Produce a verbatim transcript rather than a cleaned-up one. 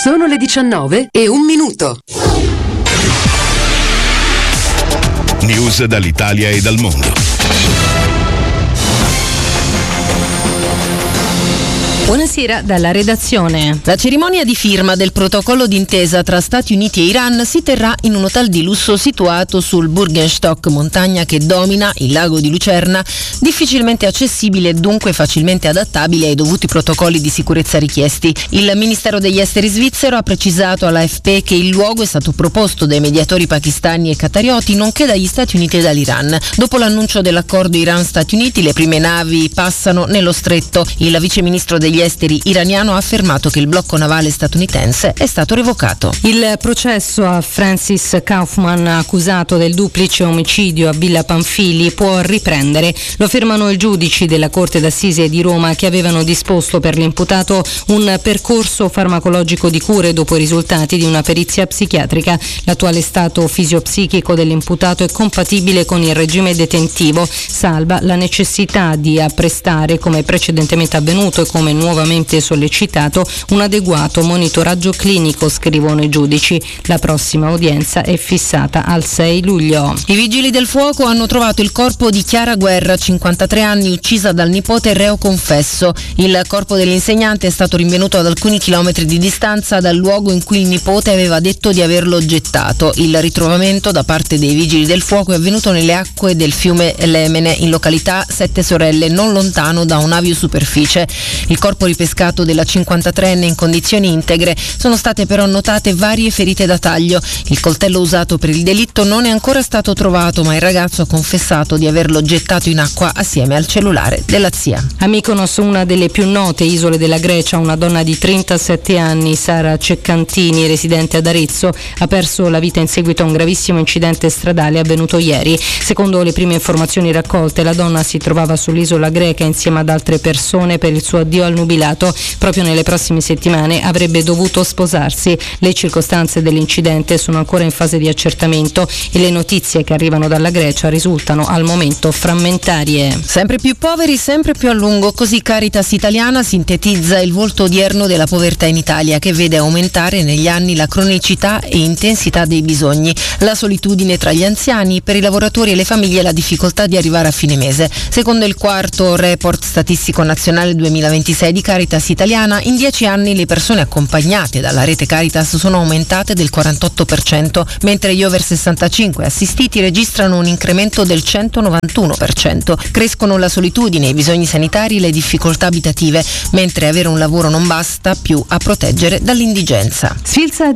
Sono le diciannove e un minuto. News dall'Italia e dal mondo. Buonasera dalla redazione. La cerimonia di firma del protocollo d'intesa tra Stati Uniti e Iran si terrà in un hotel di lusso situato sul Bürgenstock, montagna che domina il lago di Lucerna, difficilmente accessibile e dunque facilmente adattabile ai dovuti protocolli di sicurezza richiesti. Il Ministero degli Esteri svizzero ha precisato all'A F P che il luogo è stato proposto dai mediatori pakistani e qatarioti, nonché dagli Stati Uniti e dall'Iran. Dopo l'annuncio dell'accordo Iran-Stati Uniti, le prime navi passano nello stretto. Il viceministro degli esteri iraniano ha affermato che il blocco navale statunitense è stato revocato. Il processo a Francis Kaufman, accusato del duplice omicidio a Villa Pamphili, può riprendere. Lo affermano i giudici della Corte d'Assise di Roma, che avevano disposto per l'imputato un percorso farmacologico di cure dopo i risultati di una perizia psichiatrica. L'attuale stato fisiopsichico dell'imputato è compatibile con il regime detentivo, salva la necessità di apprestare, come precedentemente avvenuto e come nuovamente sollecitato, un adeguato monitoraggio clinico, scrivono i giudici. La prossima udienza è fissata al sei luglio. I vigili del fuoco hanno trovato il corpo di Chiara Guerra, cinquantatré anni, uccisa dal nipote reo confesso. Il corpo dell'insegnante è stato rinvenuto ad alcuni chilometri di distanza dal luogo in cui il nipote aveva detto di averlo gettato. Il ritrovamento da parte dei vigili del fuoco è avvenuto nelle acque del fiume Lemene, in località Sette Sorelle, non lontano da un'aviosuperficie. Il corpo ripescato della cinquantatreenne in condizioni integre. Sono state però notate varie ferite da taglio. Il coltello usato per il delitto non è ancora stato trovato, ma il ragazzo ha confessato di averlo gettato in acqua assieme al cellulare della zia. A Mykonos, una delle più note isole della Grecia, una donna di trentasette anni, Sara Ceccantini, residente ad Arezzo, ha perso la vita in seguito a un gravissimo incidente stradale avvenuto ieri. Secondo le prime informazioni raccolte, la donna si trovava sull'isola greca insieme ad altre persone per il suo addio al nubilato. Proprio nelle prossime settimane avrebbe dovuto sposarsi. Le circostanze dell'incidente sono ancora in fase di accertamento e le notizie che arrivano dalla Grecia risultano al momento frammentarie. Sempre più poveri, sempre più a lungo, così Caritas Italiana sintetizza il volto odierno della povertà in Italia, che vede aumentare negli anni la cronicità e intensità dei bisogni, la solitudine tra gli anziani, per i lavoratori e le famiglie la difficoltà di arrivare a fine mese. Secondo il quarto report statistico nazionale duemilaventisei di Caritas Italiana, in dieci anni le persone accompagnate dalla rete Caritas sono aumentate del quarantotto per cento, mentre gli over sessantacinque assistiti registrano un incremento del centonovantuno per cento. Crescono la solitudine, i bisogni sanitari e le difficoltà abitative, mentre avere un lavoro non basta più a proteggere dall'indigenza. Sfilza